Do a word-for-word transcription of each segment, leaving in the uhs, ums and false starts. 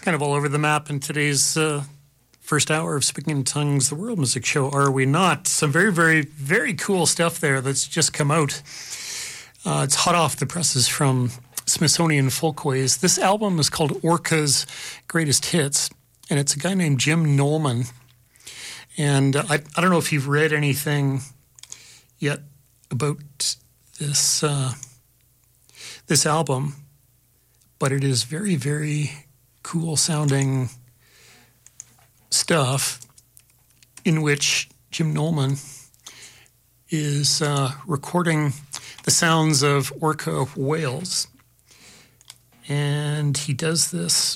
kind of all over the map in today's uh, first hour of Speaking in Tongues, the World Music Show, are we not? Some very, very, very cool stuff there that's just come out. Uh, it's hot off the presses from Smithsonian Folkways. This album is called Orca's Greatest Hits, and it's a guy named Jim Nolman. And uh, I, I don't know if you've read anything yet about this uh, this album, but it is very, very cool sounding stuff in which Jim Nolman is uh, recording the sounds of orca whales. And he does this.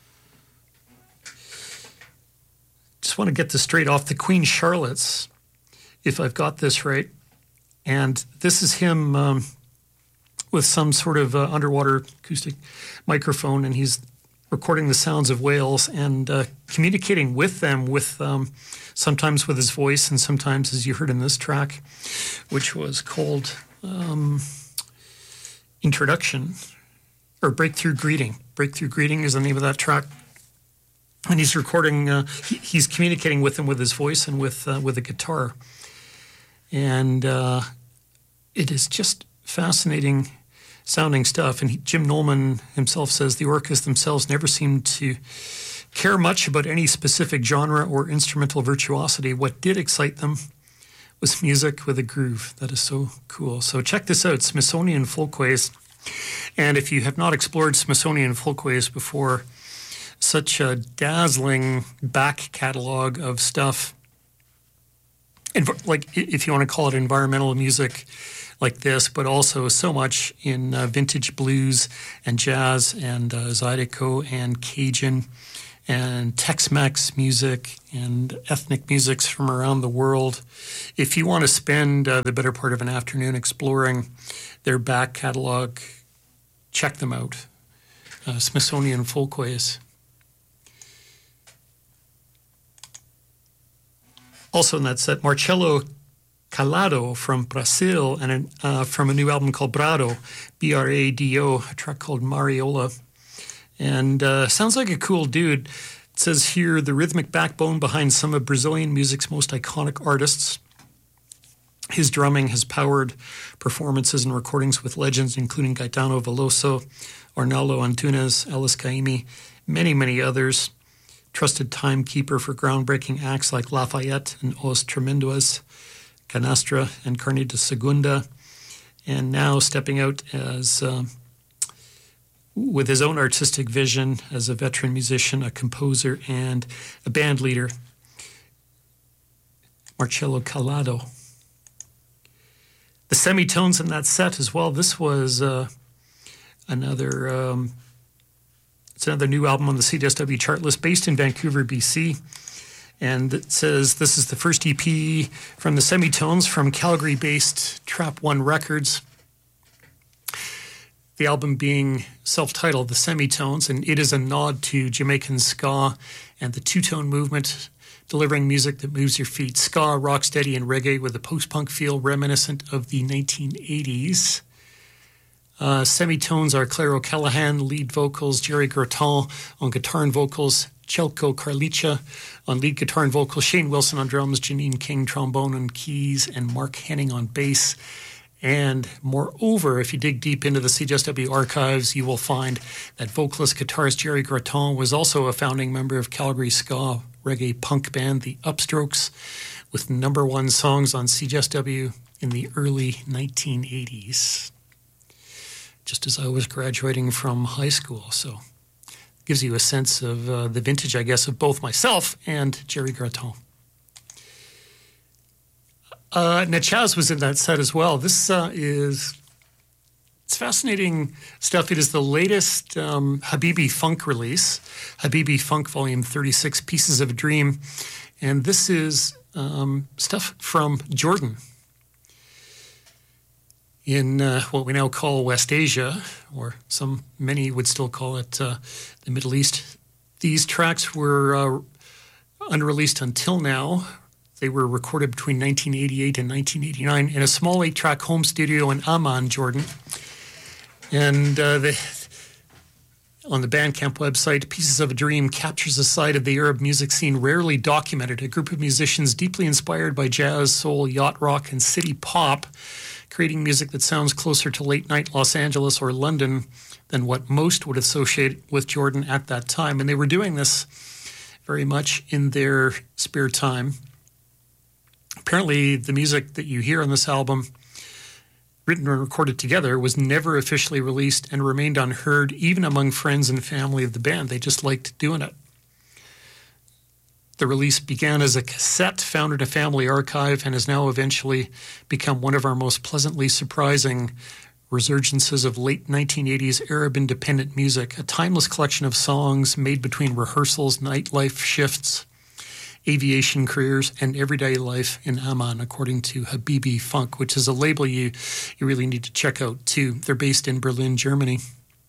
Just want to get this straight off the Queen Charlotte's, if I've got this right. And this is him um, with some sort of uh, underwater acoustic microphone, and he's recording the sounds of whales and uh, communicating with them, with um, sometimes with his voice and sometimes, as you heard in this track, which was called um, Introduction, or Breakthrough Greeting. Breakthrough Greeting is the name of that track. And he's recording, uh, he, he's communicating with them with his voice and with uh, with a guitar. And uh, it is just fascinating sounding stuff. And he, Jim Nolman himself says the orcas themselves never seemed to care much about any specific genre or instrumental virtuosity. What did excite them was music with a groove. That is so cool. So check this out, Smithsonian Folkways. And if you have not explored Smithsonian Folkways before, such a dazzling back catalog of stuff, Env- like if you want to call it environmental music like this, but also so much in uh, vintage blues and jazz and uh, Zydeco and Cajun and Tex-Mex music and ethnic musics from around the world. If you want to spend uh, the better part of an afternoon exploring their back catalog, check them out. Uh, Smithsonian Folkways. Also in that set, Marcelo Calado from Brazil, and uh, from a new album called Brado, B R A D O, a track called Mariola. And uh, sounds like a cool dude. It says here, the rhythmic backbone behind some of Brazilian music's most iconic artists. His drumming has powered performances and recordings with legends including Gaetano Veloso, Arnaldo Antunes, Elis Caimi, many, many others. Trusted timekeeper for groundbreaking acts like Lafayette and Os Tremendos, Canastra and Carne de Segunda, and now stepping out as uh, with his own artistic vision as a veteran musician, a composer, and a band leader, Marcelo Calado. The semitones in that set as well. This was uh, another... Um, It's another new album on the C D S W chart list based in Vancouver, B C. And it says this is the first E P from the Semitones from Calgary-based Trap One Records. The album being self-titled The Semitones, and it is a nod to Jamaican ska and the two-tone movement, delivering music that moves your feet. Ska, rocksteady, and reggae with a post-punk feel reminiscent of the nineteen eighties. Uh, semitones are Claire O'Callaghan, lead vocals, Jerry Groton on guitar and vocals, Chelko Carlicha on lead guitar and vocals, Shane Wilson on drums, Janine King trombone and keys, and Mark Henning on bass. And moreover, if you dig deep into the C J S W archives, you will find that vocalist guitarist Jerry Groton was also a founding member of Calgary ska reggae punk band The Upstrokes, with number one songs on C J S W in the early nineteen eighties. Just as I was graduating from high school. So it gives you a sense of uh, the vintage, I guess, of both myself and Jerry Groton. Uh, Nachaz was in that set as well. This uh, is, it's fascinating stuff. It is the latest um, Habibi Funk release, Habibi Funk Volume thirty-six, Pieces of a Dream. And this is um, stuff from Jordan, in uh, what we now call West Asia, or some many would still call it uh, the Middle East. These tracks were uh, unreleased until now. They were recorded between nineteen eighty-eight and nineteen eighty-nine in a small eight-track home studio in Amman, Jordan. And uh, the, On the Bandcamp website, Pieces of a Dream captures a side of the Arab music scene rarely documented. A group of musicians deeply inspired by jazz, soul, yacht rock, and city pop, creating music that sounds closer to late-night Los Angeles or London than what most would associate with Jordan at that time. And they were doing this very much in their spare time. Apparently, the music that you hear on this album, written and recorded together, was never officially released and remained unheard even among friends and family of the band. They just liked doing it. The release began as a cassette found in a family archive and has now eventually become one of our most pleasantly surprising resurgences of late nineteen eighties Arab independent music, a timeless collection of songs made between rehearsals, nightlife shifts, aviation careers, and everyday life in Amman, according to Habibi Funk, which is a label you, you really need to check out too. They're based in Berlin, Germany.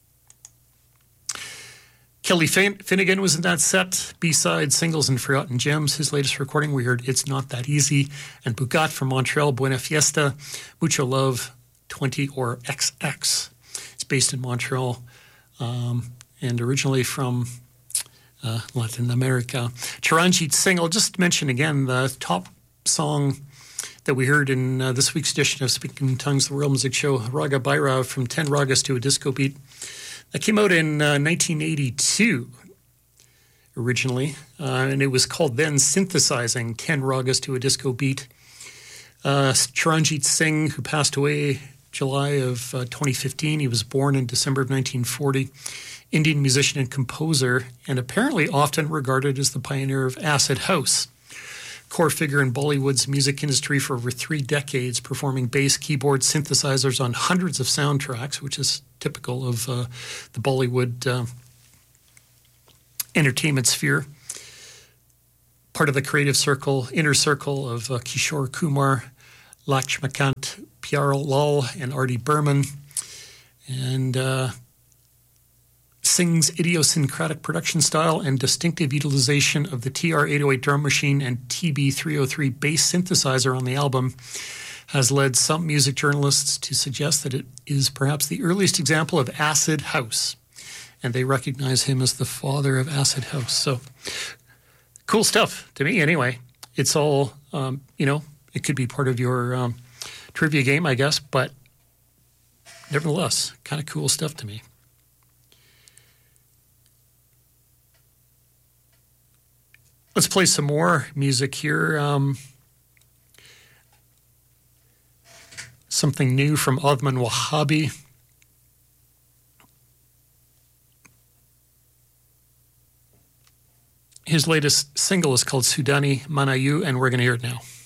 Kelly Fin- Finnegan was in that set. B-side, Singles, and Forgotten Gems. His latest recording, we heard It's Not That Easy. And Bugat from Montreal, Buena Fiesta, Mucho Love, twenty or X X. It's based in Montreal um, and originally from uh, Latin America. Charanjit Singh, I'll just mention again the top song that we heard in uh, this week's edition of Speaking in Tongues, the World Music Show, Raga Bhairav, from ten Ragas to a Disco Beat. That came out in uh, nineteen eighty-two originally, uh, and it was called then Synthesizing ten Ragas to a Disco Beat. Uh, Charanjit Singh, who passed away July of uh, twenty fifteen, he was born in December of nineteen forty, Indian musician and composer, and apparently often regarded as the pioneer of acid house. Core figure in Bollywood's music industry for over three decades, performing bass, keyboard, synthesizers on hundreds of soundtracks, which is typical of uh, the Bollywood uh, entertainment sphere. Part of the creative circle, inner circle of uh, Kishore Kumar, Lakshmakant Pyarlal, and Artie Burman. And uh, Singh's idiosyncratic production style and distinctive utilization of the T R eight oh eight drum machine and T B three oh three bass synthesizer on the album has led some music journalists to suggest that it is perhaps the earliest example of acid house, and they recognize him as the father of acid house. So, cool stuff to me anyway. It's all, um, you know, it could be part of your um, trivia game, I guess, but nevertheless, kind of cool stuff to me. Let's play some more music here. Um, something new from Othman Wahabi. His latest single is called Sudani Manayu, and we're going to hear it now.